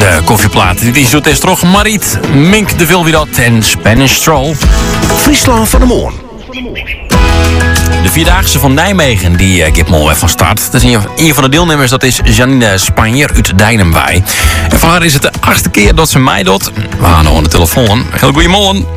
De koffieplaat. Dit is het toch Mariet, Mink de Vilwidat en Spanish Stroll. Friesland van de Moon. De Vierdaagse van Nijmegen, die gaat morgen van start. Dat is een van de deelnemers, dat is Janine Spanjer uit Dijnenwij. En voor haar is het de 8e keer dat ze mij doet. We gaan nog aan de telefoon. Heel goeiemorgen.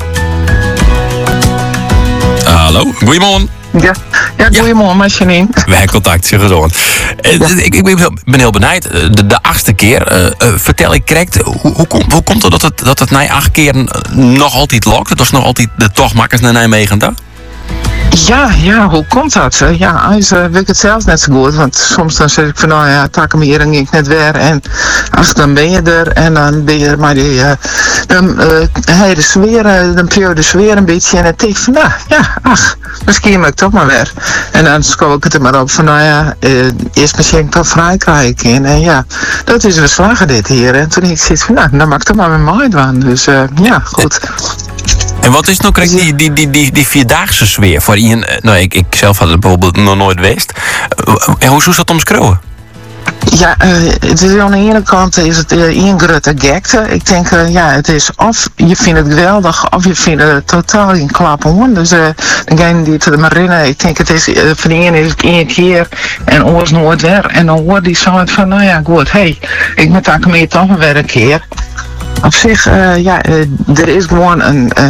Hallo, goeiemorgen. Ja, goeiemorgen, Janine. We hebben contact, zeg zo. Ik ben heel benieuwd. De 8e keer, vertel ik correct, hoe komt het dat het na 8 keer nog altijd lukt? Dat is nog altijd de tochtmakkers naar Nijmegen, toch? Ja, hoe komt dat? Ja, weet ik het zelf net zo goed. Want soms dan zeg ik van, nou ja, tak hem hier en ik net weer. En ach, dan ben je er. En dan ben je, maar hij de sfeer, dan pleur de sfeer een beetje. En dan denk ik van, nou ja, ach, misschien moet ik toch maar weer. En dan scroll ik het er maar op van, nou ja, eerst misschien toch vrij krijgen. En ja, dat is een slagen dit hier. En toen ik zoiets van, nou, dan mag ik toch maar met mij doen. Dus ja, goed. En wat is nou correct die vierdaagse sfeer voor iemand? Nou, ik zelf had het bijvoorbeeld nog nooit geweest. En hoe zou dat omschreeuwen? Ja, het is aan de ene kant is het een grote gekte. Ik denk, ja, het is of je vindt het geweldig, of je vindt het totaal geen klap hoor. Dus degene die het maar herinneren, ik denk het is, voor de ene is het 1 keer en oors nooit weer. En dan hoort die zo van, nou ja, goed, ik moet daar meer toch weer een keer. Op zich, er is gewoon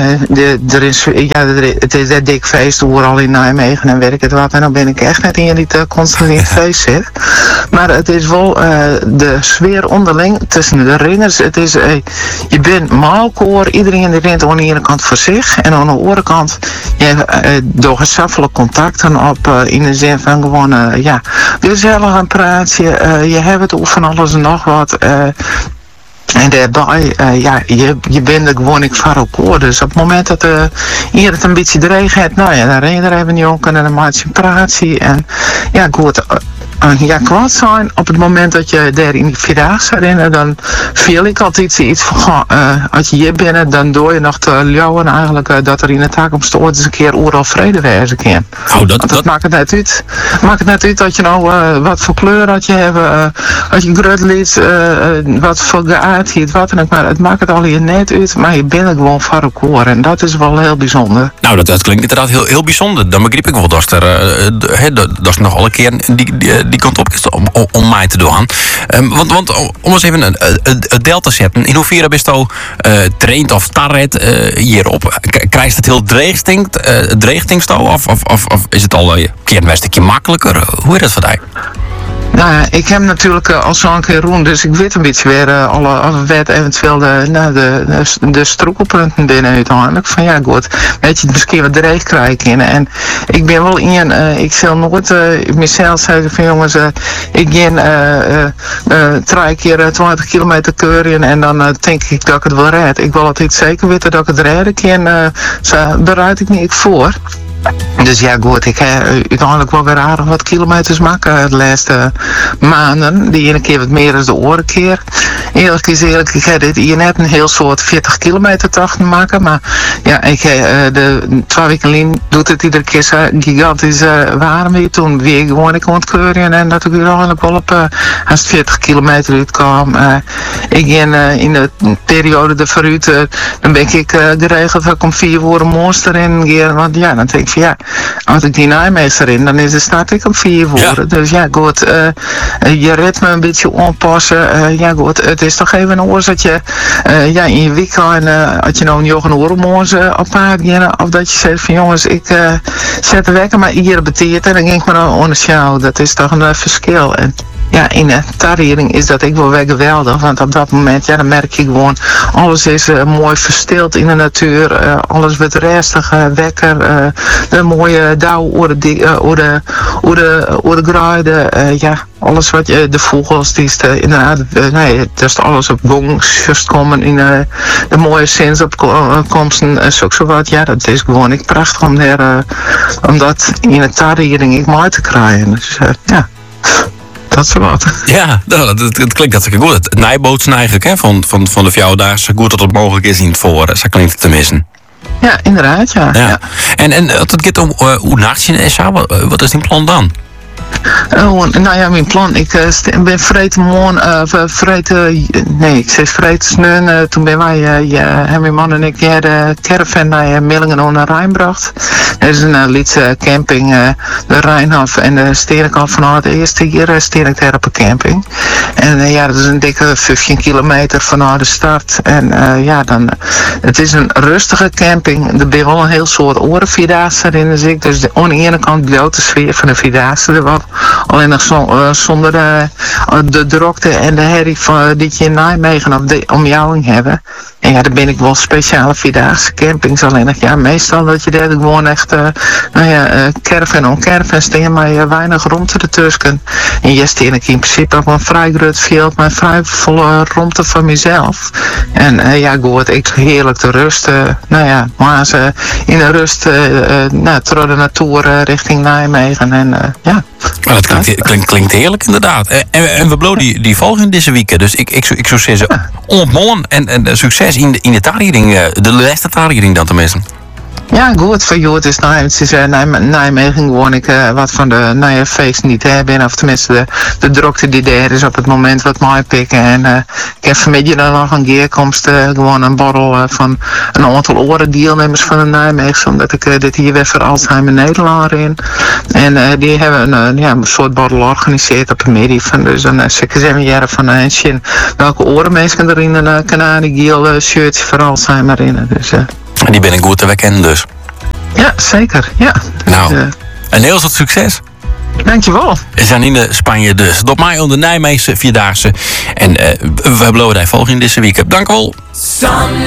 het is een dik feest overal in Nijmegen en werk het wat. En dan ben ik echt net in die constant in het feest zit. Maar het is wel de sfeer onderling tussen de renners. Het is, je bent maalkoor, iedereen die rent aan de ene kant voor zich. En aan de andere kant, door gezaffelijk contacten op, in de zin van gewoon, gezellig een praatje. Je hebt het over van alles en nog wat. En daarbij, je bent er gewoon niet van elkaar. Dus op het moment dat hier het een beetje dreig heeft, nou ja, dan ren je er even niet op en dan maak je een praatje. En ja, goed. Kwaad zijn op het moment dat je daar in die Vierdaagse rennen, dan viel ik altijd iets van, als je hier bent, dan doe je nog te ljouwen eigenlijk dat er in de toekomst ooit eens een keer overal vrede wezen kan. Dat maakt het net uit. Maakt het net uit dat je nou wat voor kleur dat je hebt, als je grutliet, wat voor geaardheid, wat dan ook, maar het maakt het al hier net uit, maar je bent er gewoon van elkaar en dat is wel heel bijzonder. Nou, dat klinkt inderdaad heel bijzonder. Dan begrijp ik wel dat er nog al een keer die kant op is om mij te doen. Want om eens even het deel te zetten. In hoeverre ben je traint of tarret hierop? Krijgt het heel dreigtingst of is het al een keer een stukje makkelijker? Hoe is dat voor jou? Nou ja, ik heb natuurlijk al zo'n keer roen, dus ik weet een beetje weer alle wet eventueel de stroekelpunten binnen uiteindelijk. Van ja, goed, weet je, misschien wat dreig krijgen. En ik ben wel ik zal nooit mezelf zeggen van jongens, ik ga 3 keer 20 kilometer keuren en dan denk ik dat ik het wel red. Ik wil altijd zeker weten dat ik het redden kan, bereid ik niet voor. Dus ja, goed, ik heb uiteindelijk wel weer aardig wat kilometers maken de laatste maanden. Die ene keer wat meer dan de andere keer. Eerlijk is eerlijk, ik heb dit hier net een heel soort 40 kilometer tocht maken. Maar ja, ik de 2 weken lang doet het iedere keer zo gigantisch warm weer. Toen weer gewoon ik ontkeuren en dat ik uiteindelijk wel op als het 40 kilometer uitkwam. Ik in de periode de vooruit, dan ben ik geregeld dat ik om 4 uur monster in ga. Want ja, dan denk ik van ja, als ik die Nijmegen in, dan start ik om 4 uur. Ja. Dus ja, goed, je ritme een beetje aanpassen. Ja, goed, het is toch even een oor dat je in je weekend, als je nou een oormoze op paard gaat, of dat je zegt van jongens, ik zet de wekker maar hier beteert en dan ging ik maar aan de show. Dat is toch een verschil. En ja, in de tarriering is dat ik wel weer geweldig, want op dat moment, ja, dan merk je gewoon, alles is mooi verstild in de natuur, alles wordt rustig, wekker, de mooie dauw over de gruiden, ja, alles wat je, de vogels, die is inderdaad, dat is alles op gang, just komen in de mooie zinsopkomsten, zo wat, ja, dat is gewoon ik prachtig om dat in de tarriering ik mooi te krijgen, dus ja. Dat is wat. Ja, het klinkt hartstikke goed. Het nijbootsen eigenlijk, hè, van de Vrouwendaagse, goed dat het mogelijk is in het voor. Zo klinkt het te missen. Ja, inderdaad, ja. En als het gaat om hoe nachtje en zo, wat is die plan dan? Nou ja, mijn plan. Ik ben vreten morgen, snun. Toen ben wij, mijn man en ik, de caravan naar Millingen onder de Rijn bracht. Er is een Lietse camping, de Rijnhof en de Steenkamp vanuit de eerste hier, Steenkamp camping. En ja, dat is een dikke 15 kilometer vanuit de start. En het is een rustige camping. Er ben wel een heel soort orenvierdaagse erin, dus ik. Dus aan de ene kant bloot de sfeer van de vierdaagse er wat. Alleen nog zonder de drukte en de herrie van die je in Nijmegen of de omjouwing hebben. En ja, dan ben ik wel speciale vierdaagse campings. Alleen nog, ja, meestal dat je daar gewoon echt, caravan on caravan staan, maar weinig ruimte ertussen. En je staan ik in principe ook een vrij groot veld, maar vrij volle ruimte van mezelf. En ja, goed, ik heerlijk te rusten. Maar ze in de rust, door de natuur richting Nijmegen en ja. Maar dat klinkt heerlijk inderdaad. En we bloeien die volgende deze week. Dus ik zou zeggen, ontmoen en succes in de taalgering, de laatste taalgering dan tenminste. Ja, goed, voor jou. Het is Nijmegen gewoon ik wat van de feest niet hebben. Of tenminste de drukte die er is op het moment wat mij pikken. En ik heb vanmiddag dan nog een keerkomst gewoon een borrel van een aantal oren deelnemers van de Nijmegen. Omdat ik dit hier weer voor Alzheimer Nederland in. En die hebben een soort borrel georganiseerd op een middag. Dus dan zeggen ze van welke oren mensen erin een kanadiegeel shirtje voor Alzheimer in. Dus en die ben ik goed te wekken dus. Ja, zeker. Ja. Nou, een heel veel succes. Dankjewel. We zijn in Spanje dus. Op mij onder Nijmeegse Vierdaagse. En we bloeien daar volgende deze week. Dank u wel.